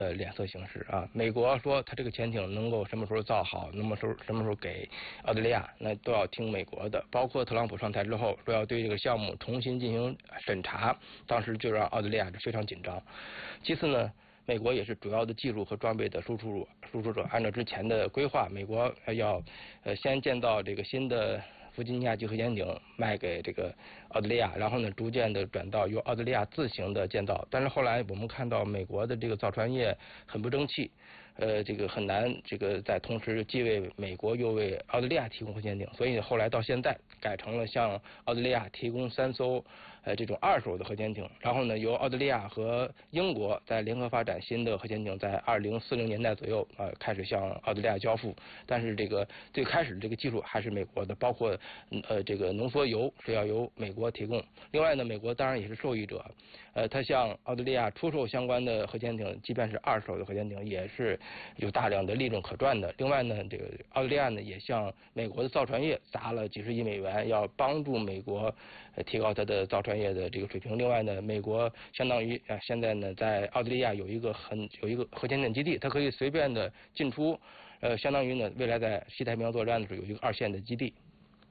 脸色行事啊。美国说它这个潜艇能够什么时候造好，什么时候给澳大利亚，那都要听美国的。包括特朗普上台之后说要对这个项目重新进行审查，当时就让澳大利亚非常紧张。其次呢，美国也是主要的技术和装备的输出者。按照之前的规划，美国要先建造这个新的弗吉尼亚级核潜艇卖给这个澳大利亚，然后呢逐渐的转到由澳大利亚自行的建造。但是后来我们看到美国的这个造船业很不争气，这个很难这个在同时既为美国又为澳大利亚提供核潜艇，所以后来到现在改成了向澳大利亚提供3艘这种2手的核潜艇，然后呢由澳大利亚和英国在联合发展新的核潜艇，在2040年代左右开始向澳大利亚交付。但是这个最开始这个技术还是美国的，包括这个浓缩铀是要由美国提供。另外呢，美国当然也是受益者，它向澳大利亚出售相关的核潜艇，即便是2手的核潜艇，也是有大量的利润可赚的。另外呢，这个澳大利亚呢也向美国的造船业砸了几十亿美元，要帮助美国提高它的造船业的这个水平。另外呢，美国相当于现在呢在澳大利亚有一个核潜艇基地，它可以随便的进出，相当于呢未来在西太平洋作战的时候有一个2线的基地。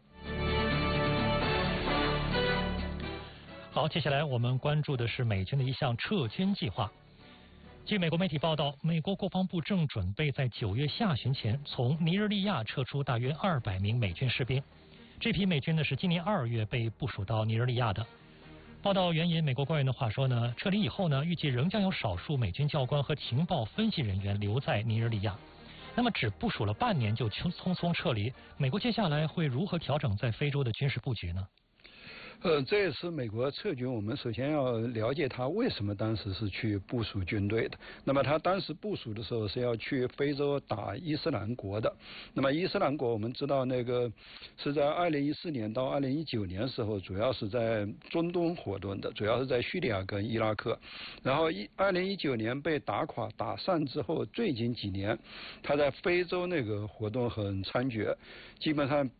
好，接下来我们关注的是美军的一项撤军计划。据美国媒体报道，美国国防部正准备在9月下旬前从尼日利亚撤出大约200名美军士兵。这批美军呢是今年2月被部署到尼日利亚的。报道援引美国官员的话说呢，撤离以后呢，预计仍将有少数美军教官和情报分析人员留在尼日利亚。那么只部署了半年就匆匆撤离，美国接下来会如何调整在非洲的军事布局呢？ 这一次美国撤军，我们首先要了解他为什么当时是去部署军队的。那么他当时部署的时候是要去非洲打伊斯兰国的。那么伊斯兰国我们知道那个是在2014年到2019年时候，主要是在中东活动的，主要是在叙利亚跟伊拉克。然后2019年被打垮打散之后，最近几年他在非洲那个活动很猖獗，基本上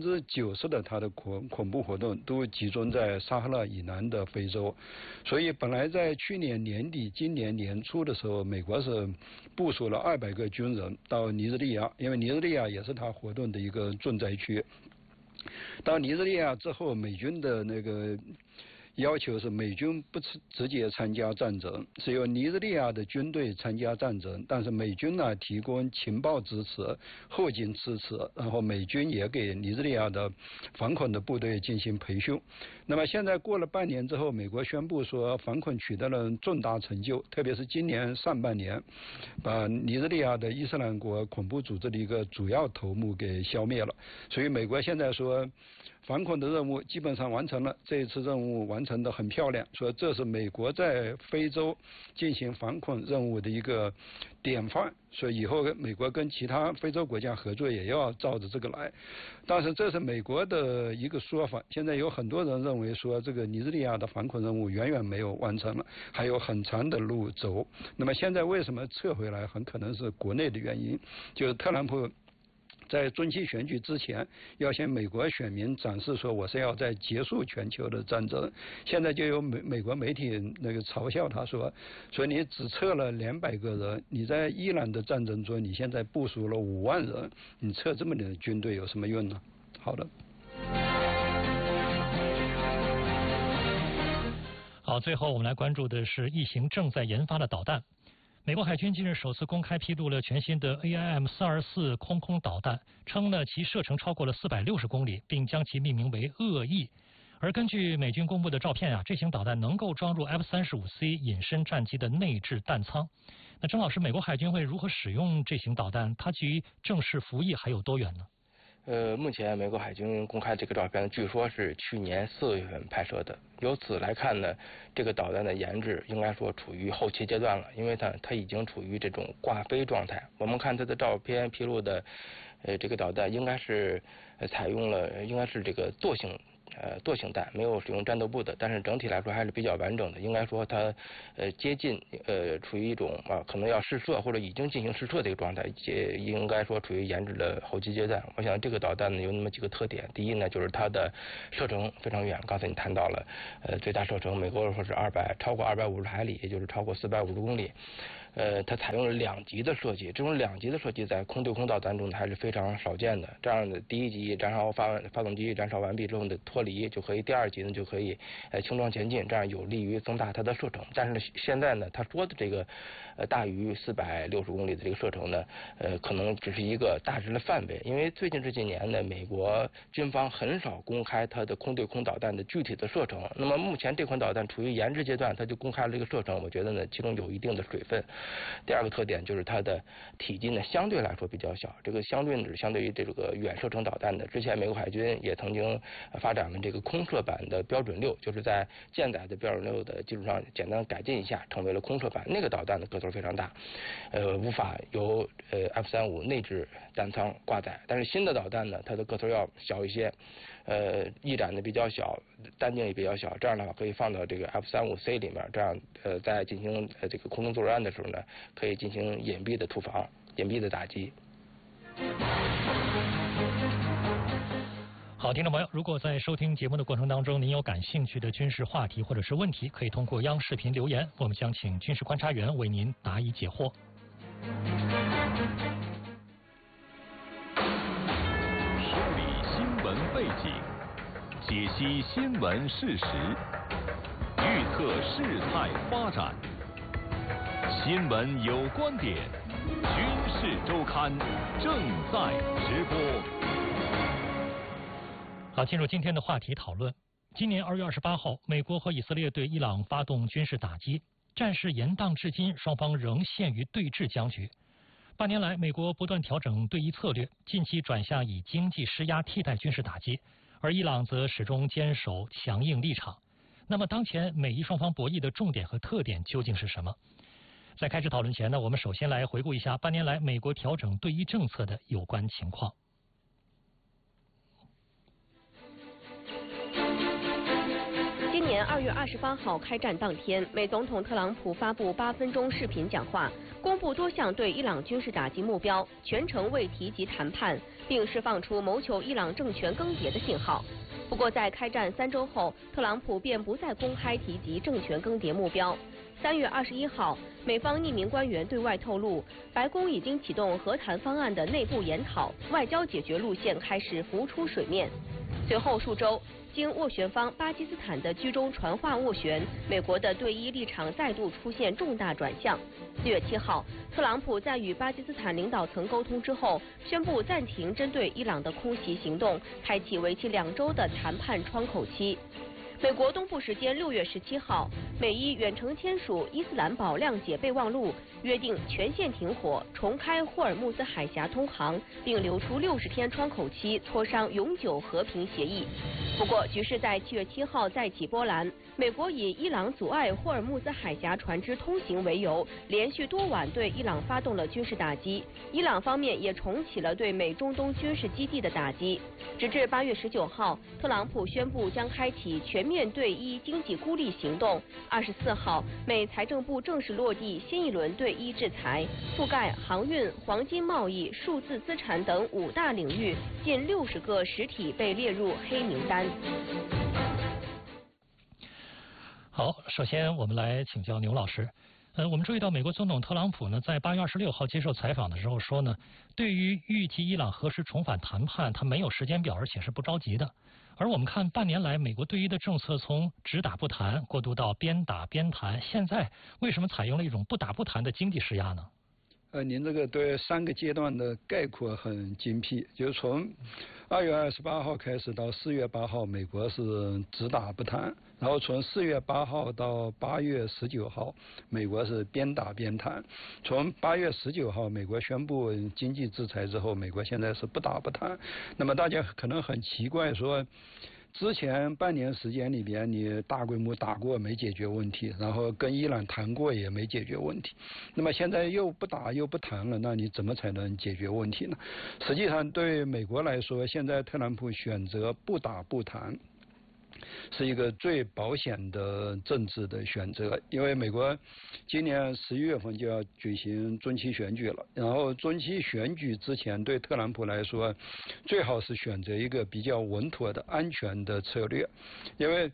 90%的他的恐怖活动都集中在撒哈拉以南的非洲。所以本来在去年年底今年年初的时候，美国是部署了200个军人到尼日利亚，因为尼日利亚也是他活动的一个重灾区。到尼日利亚之后，美军的那个要求是美军不直接参加战争，是由尼日利亚的军队参加战争，但是美军呢提供情报支持、后勤支持，然后美军也给尼日利亚的反恐的部队进行培训。那么现在过了半年之后，美国宣布说反恐取得了重大成就，特别是今年上半年，把尼日利亚的伊斯兰国恐怖组织的一个主要头目给消灭了。所以美国现在说反恐的任务基本上完成了，这一次任务完成的很漂亮，说这是美国在非洲进行反恐任务的一个典范，所以以后美国跟其他非洲国家合作也要照着这个来。但是这是美国的一个说法，现在有很多人认为说这个尼日利亚的反恐任务远远没有完成了，还有很长的路走。那么现在为什么撤回来，很可能是国内的原因，就是特朗普在中期选举之前要向美国选民展示说我是要在结束全球的战争。现在就有美国媒体那个嘲笑他说你只撤了200个人，你在伊朗的战争中你现在部署了5万人，你撤这么点军队有什么用呢？好的。 好，最后我们来关注的是一型正在研发的导弹。美国海军近日首次公开披露了全新的 AIM-424空导弹，称呢其射程超过了460公里，并将其命名为恶意。而根据美军公布的照片这型导弹能够装入 F-35C 隐身战机的内置弹舱。那郑老师，美国海军会如何使用这型导弹？它距离正式服役还有多远呢？ 目前美国海军公开这个照片，据说是去年4月份拍摄的。由此来看呢，这个导弹的研制应该说处于后期阶段了，因为它已经处于这种挂飞状态。我们看它的照片披露的，这个导弹应该是采用了应该是这个惰性弹，没有使用战斗部的，但是整体来说还是比较完整的。应该说它接近处于一种可能要试射或者已经进行试射的一个状态，应该说处于研制的后期阶段。我想这个导弹呢有那么几个特点，第一呢就是它的射程非常远，刚才你谈到了最大射程美国说是超过250海里，也就是超过450公里。 它采用了2级的设计，这种2级的设计在空对空导弹中还是非常少见的。这样的第1级燃烧发动机燃烧完毕之后的脱离就可以，第2级呢就可以轻装前进，这样有利于增大它的射程。但是呢，现在呢，他说的这个大于460公里的这个射程呢，可能只是一个大致的范围，因为最近这几年呢，美国军方很少公开它的空对空导弹的具体的射程。那么目前这款导弹处于研制阶段，它就公开了这个射程，我觉得呢，其中有一定的水分。第2个特点就是它的体积呢相对来说比较小，这个相对于这个远射程导弹的，之前美国海军也曾经发展了这个空射版的标准6，就是在舰载的标准6的基础上简单改进一下，成为了空射版。那个导弹的个头非常大，无法由F-35内置弹舱挂载。但是新的导弹呢，它的个头要小一些，翼展的比较小，单径也比较小，这样的话可以放到这个 F-35C 里面，这样在进行这个空中作战的时候呢，可以进行隐蔽的突防、隐蔽的打击。 好，听众朋友，如果在收听节目的过程当中，您有感兴趣的军事话题或者是问题，可以通过央视频留言，我们将请军事观察员为您答疑解惑。 梳理新闻背景，解析新闻事实，预测事态发展。新闻有观点，军事周刊正在直播。 好，进入今天的话题讨论。今年2月28号，美国和以色列对伊朗发动军事打击，战事延宕至今，双方仍陷于对峙僵局。半年来，美国不断调整对伊策略，近期转向以经济施压替代军事打击，而伊朗则始终坚守强硬立场。那么，当前美伊双方博弈的重点和特点究竟是什么？在开始讨论前呢，我们首先来回顾一下半年来美国调整对伊政策的有关情况。 今年2月28号开战当天，美总统特朗普发布8分钟视频讲话，公布多项对伊朗军事打击目标，全程未提及谈判，并释放出谋求伊朗政权更迭的信号。不过，在开战3周后，特朗普便不再公开提及政权更迭目标。3月21号，美方匿名官员对外透露，白宫已经启动和谈方案的内部研讨，外交解决路线开始浮出水面。随后数周，经斡旋方巴基斯坦的居中传话斡旋，美国的对伊立场再度出现重大转向。4月7号，特朗普在与巴基斯坦领导层沟通之后，宣布暂停针对伊朗的空袭行动，开启为期2周的谈判窗口期。美国东部时间6月17号，美伊远程签署伊斯兰堡谅解备忘录，约定全线停火，重开霍尔木兹海峡通航，并留出60天窗口期磋商永久和平协议。不过，局势在7月7号再起波澜。美国以伊朗阻碍霍尔木兹海峡船只通行为由，连续多晚对伊朗发动了军事打击。伊朗方面也重启了对美中东军事基地的打击。直至8月19号，特朗普宣布将开启全面对伊经济孤立行动。24号，美财政部正式落地新一轮对伊制裁，覆盖航运、黄金贸易、数字资产等5大领域，近60个实体被列入黑名单。 好，首先我们来请教牛老师。我们注意到美国总统特朗普呢，在8月26号接受采访的时候说呢，对于预计伊朗何时重返谈判，他没有时间表，而且是不着急的。而我们看半年来美国对伊的政策从只打不谈过渡到边打边谈，现在为什么采用了一种不打不谈的经济施压呢？ 您这个对3个阶段的概括很精辟，就是从2月28号开始到4月8号，美国是只打不谈，然后从4月8号到8月19号，美国是边打边谈。从8月19号，美国宣布经济制裁之后，美国现在是不打不谈。那么大家可能很奇怪说，之前半年时间里边，你大规模打过没解决问题，然后跟伊朗谈过也没解决问题，那么现在又不打又不谈了，那你怎么才能解决问题呢？实际上对美国来说，现在特朗普选择不打不谈，是一个最保险的政治的选择，因为美国今年11月份就要举行中期选举了，然后中期选举之前对特朗普来说，最好是选择一个比较稳妥的安全的策略，因为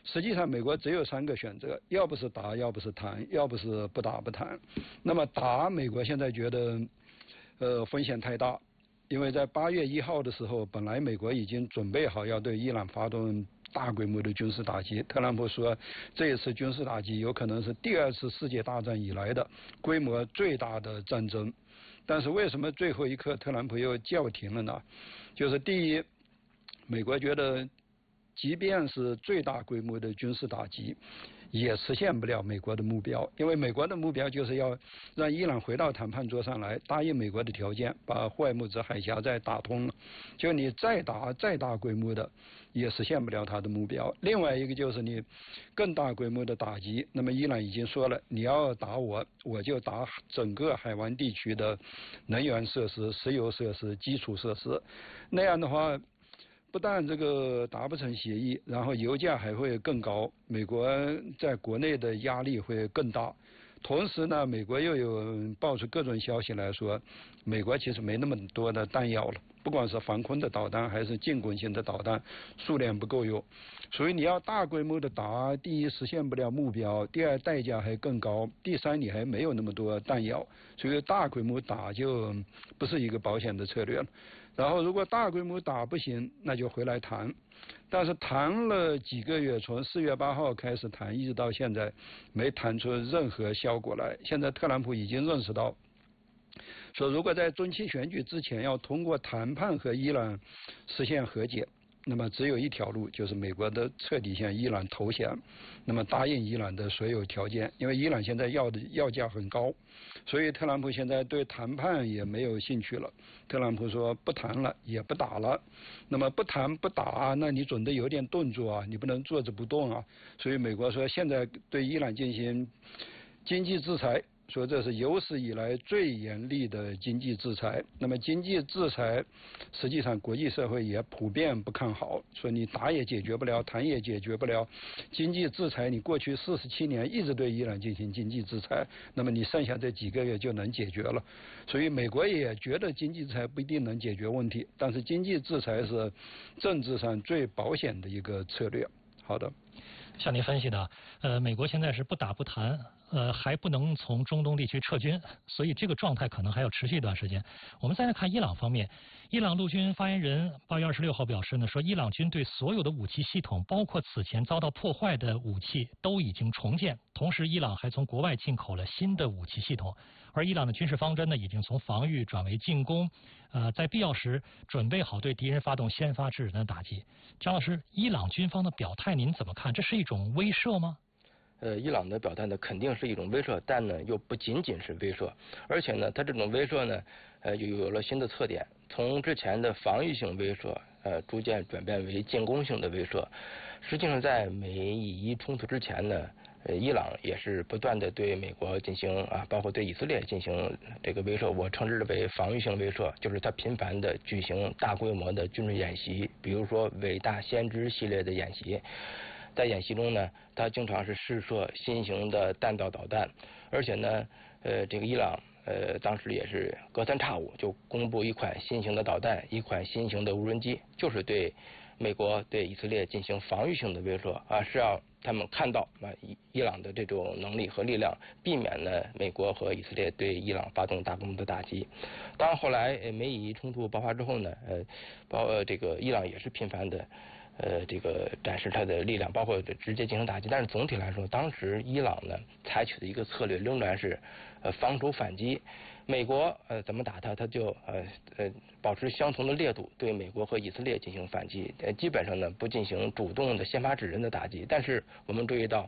实际上美国只有3个选择，要不是打，要不是谈，要不是不打不谈。那么打，美国现在觉得风险太大，因为在8月1号的时候，本来美国已经准备好要对伊朗发动大规模的军事打击。特朗普说，这一次军事打击有可能是第2次世界大战以来的规模最大的战争。但是为什么最后一刻特朗普又叫停了呢？就是第一，美国觉得即便是最大规模的军事打击，也实现不了美国的目标，因为美国的目标就是要让伊朗回到谈判桌上来，答应美国的条件，把霍尔木兹海峡再打通了。就你再大规模的，也实现不了他的目标。另外一个就是你更大规模的打击，那么伊朗已经说了，你要打我，我就打整个海湾地区的能源设施、石油设施、基础设施。那样的话，不但这个达不成协议，然后油价还会更高，美国在国内的压力会更大。同时呢，美国又有爆出各种消息来说，美国其实没那么多的弹药了，不管是防空的导弹还是进攻型的导弹，数量不够用。所以你要大规模的打，第一实现不了目标，第二代价还更高，第三你还没有那么多弹药，所以大规模打就不是一个保险的策略了。然后如果大规模打不行，那就回来谈。但是谈了几个月，从4月8号开始谈，一直到现在，没谈出任何效果来。现在特朗普已经认识到，说如果在中期选举之前要通过谈判和伊朗实现和解，那么只有一条路，就是美国的彻底向伊朗投降，那么答应伊朗的所有条件。因为伊朗现在要价很高，所以特朗普现在对谈判也没有兴趣了。特朗普说不谈了，也不打了。那么不谈不打，那你总得有点动作啊，你不能坐着不动啊。所以美国说现在对伊朗进行经济制裁，说这是有史以来最严厉的经济制裁。那么经济制裁实际上国际社会也普遍不看好，说你打也解决不了，谈也解决不了。经济制裁你过去47年一直对伊朗进行经济制裁，那么你剩下这几个月就能解决了。所以美国也觉得经济制裁不一定能解决问题，但是经济制裁是政治上最保险的一个策略。好的。 像您分析的，美国现在是不打不谈，还不能从中东地区撤军，所以这个状态可能还要持续一段时间。我们再来看伊朗方面，伊朗陆军发言人8月26号表示呢，说伊朗军队所有的武器系统，包括此前遭到破坏的武器，都已经重建。同时，伊朗还从国外进口了新的武器系统，而伊朗的军事方针呢，已经从防御转为进攻，在必要时准备好对敌人发动先发制人的打击。张老师，伊朗军方的表态您怎么看？这是一种威慑吗？ 伊朗的表态呢，肯定是一种威慑，但呢又不仅仅是威慑，而且呢，它这种威慑呢，又有了新的特点，从之前的防御性威慑，逐渐转变为进攻性的威慑。实际上，在美以伊冲突之前呢，伊朗也是不断的对美国进行包括对以色列进行这个威慑，我称之为防御性威慑，就是它频繁的举行大规模的军事演习，比如说伟大先知系列的演习。在演习中呢，它经常是试射新型的弹道导弹，而且呢，这个伊朗当时也是隔三差五就公布一款新型的导弹，一款新型的无人机，就是对美国对以色列进行防御性的威慑是要他们看到伊朗的这种能力和力量，避免呢美国和以色列对伊朗发动大规模的打击。当然后来美以冲突爆发之后呢，这个伊朗也是频繁的这个展示它的力量，包括直接进行打击。但是总体来说，当时伊朗呢采取的一个策略仍然是防守反击。美国怎么打它，它就保持相同的烈度对美国和以色列进行反击，基本上呢不进行主动的先发制人的打击。但是我们注意到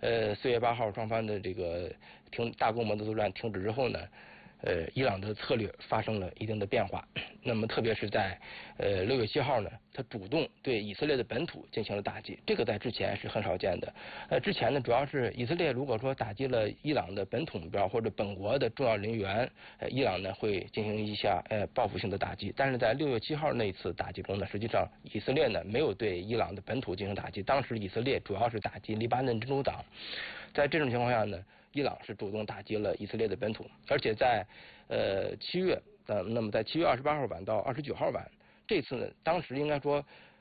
，4月8号双方的这个大规模的作战停止之后呢，伊朗的策略发生了一定的变化。那么特别是在6月7号呢，他主动对以色列的本土进行了打击，这个在之前是很少见的。之前呢，主要是以色列如果说打击了伊朗的本土目标或者本国的重要人员，伊朗呢会进行一下报复性的打击。但是在6月7号那一次打击中呢，实际上以色列呢没有对伊朗的本土进行打击，当时以色列主要是打击黎巴嫩真主党。在这种情况下呢，伊朗是主动打击了以色列的本土，而且在7月那么在7月28号晚到29号晚，这次呢，当时应该说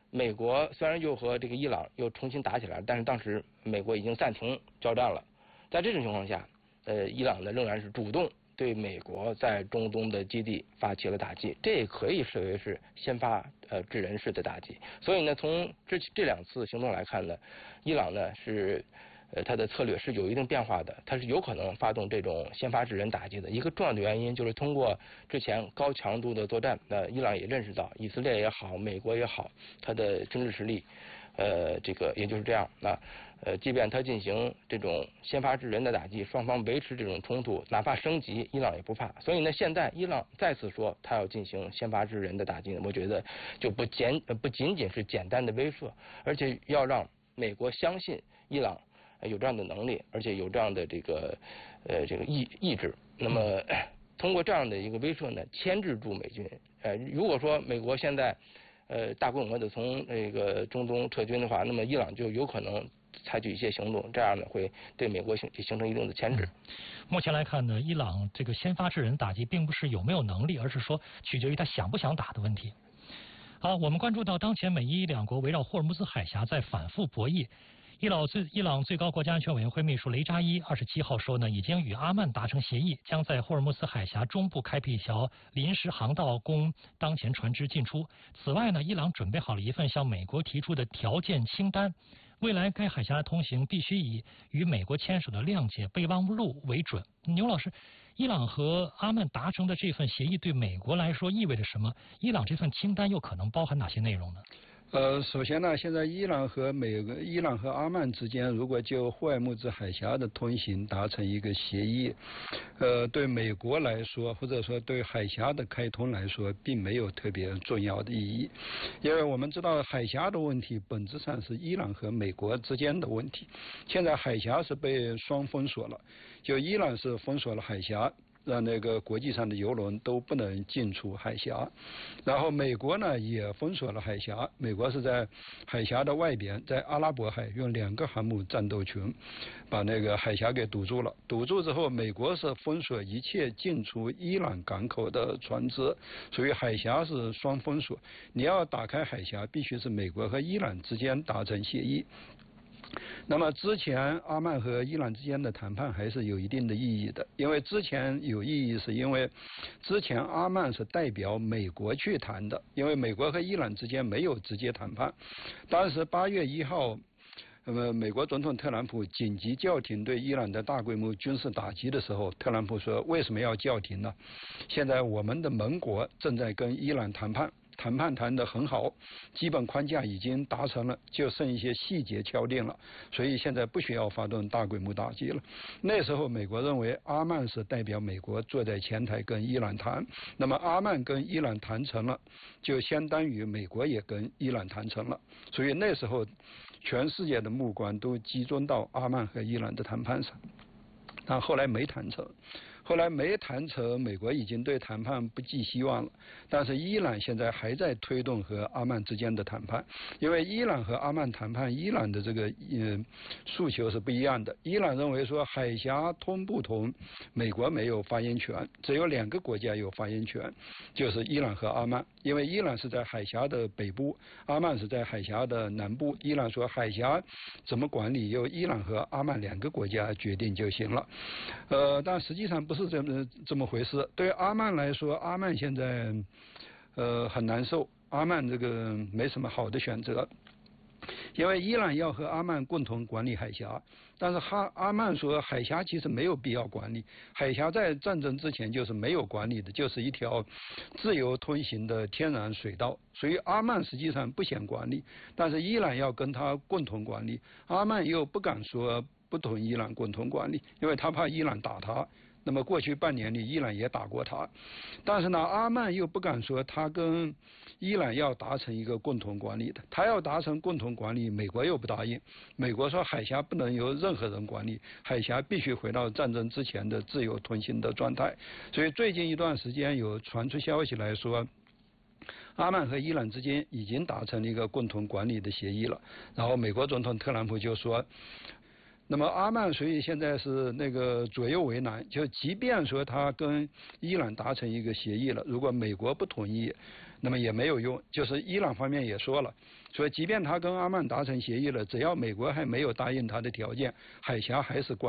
美国虽然又和这个伊朗又重新打起来了，但是当时美国已经暂停交战了。在这种情况下，伊朗呢仍然是主动对美国在中东的基地发起了打击，这也可以视为是先发制人式的打击。所以呢，从这两次行动来看呢，伊朗呢是它的策略是有一定变化的，它是有可能发动这种先发制人打击的。一个重要的原因就是通过之前高强度的作战，伊朗也认识到以色列也好，美国也好，它的军事实力，这个也就是这样。即便他进行这种先发制人的打击，双方维持这种冲突，哪怕升级，伊朗也不怕。所以呢，现在伊朗再次说他要进行先发制人的打击呢，我觉得就不仅仅是简单的威慑，而且要让美国相信伊朗有这样的能力，而且有这样的这个意志。那么通过这样的一个威慑呢，牵制住美军。如果说美国现在大规模的从这个中东撤军的话，那么伊朗就有可能采取一些行动，这样呢会对美国形成一定的牵制。 目前来看呢，伊朗这个先发制人打击并不是有没有能力，而是说取决于他想不想打的问题。好，我们关注到当前美伊两国围绕霍尔木兹海峡在反复博弈。伊朗最高国家安全委员会秘书雷扎伊27号说呢，已经与阿曼达成协议，将在霍尔木兹海峡中部开辟一条临时航道供当前船只进出。此外呢，伊朗准备好了一份向美国提出的条件清单，未来该海峡通行必须以与美国签署的谅解备忘录为准。牛老师，伊朗和阿曼达成的这份协议对美国来说意味着什么？伊朗这份清单又可能包含哪些内容呢？ 首先呢，现在伊朗和阿曼之间，如果就霍尔木兹海峡的通行达成一个协议，对美国来说，或者说对海峡的开通来说，并没有特别重要的意义，因为我们知道海峡的问题本质上是伊朗和美国之间的问题。现在海峡是被双封锁了，就伊朗是封锁了海峡，让那个国际上的邮轮都不能进出海峡，然后美国呢也封锁了海峡，美国是在海峡的外边，在阿拉伯海用2个航母战斗群把那个海峡给堵住了。堵住之后，美国是封锁一切进出伊朗港口的船只，所以海峡是双封锁。你要打开海峡，必须是美国和伊朗之间达成协议。那么之前阿曼和伊朗之间的谈判还是有一定的意义的，因为之前有意义是因为之前阿曼是代表美国去谈的，因为美国和伊朗之间没有直接谈判。当时8月1号美国总统特朗普紧急叫停对伊朗的大规模军事打击的时候，特朗普说为什么要叫停呢？现在我们的盟国正在跟伊朗谈判谈得很好，基本框架已经达成了，就剩一些细节敲定了，所以现在不需要发动大规模打击了。那时候美国认为阿曼是代表美国坐在前台跟伊朗谈，那么阿曼跟伊朗谈成了，就相当于美国也跟伊朗谈成了，所以那时候全世界的目光都集中到阿曼和伊朗的谈判上，但后来没谈成。美国已经对谈判不寄希望了。但是伊朗现在还在推动和阿曼之间的谈判，因为伊朗和阿曼谈判，伊朗的这个诉求是不一样的。伊朗认为说海峡通不通，美国没有发言权，只有2个国家有发言权，就是伊朗和阿曼。因为伊朗是在海峡的北部，阿曼是在海峡的南部。伊朗说海峡怎么管理，由伊朗和阿曼2个国家决定就行了。但实际上不是这么回事。对阿曼来说，阿曼现在很难受，阿曼这个没什么好的选择。因为伊朗要和阿曼共同管理海峡，但是阿曼说海峡其实没有必要管理，海峡在战争之前就是没有管理的，就是一条自由通行的天然水道，所以阿曼实际上不想管理，但是伊朗要跟他共同管理，阿曼又不敢说不同伊朗共同管理，因为他怕伊朗打他。那么过去半年里，伊朗也打过他，但是呢，阿曼又不敢说他跟伊朗要达成一个共同管理的，他要达成共同管理，美国又不答应。美国说海峡不能由任何人管理，海峡必须回到战争之前的自由通行的状态。所以最近一段时间有传出消息来说，阿曼和伊朗之间已经达成了一个共同管理的协议了。然后美国总统特朗普就说，那么阿曼所以现在是那个左右为难，就即便说他跟伊朗达成一个协议了，如果美国不同意，那么也没有用。就是伊朗方面也说了， 所以即便他跟阿曼达成协议了，只要美国还没有答应他的条件，海峡还是关。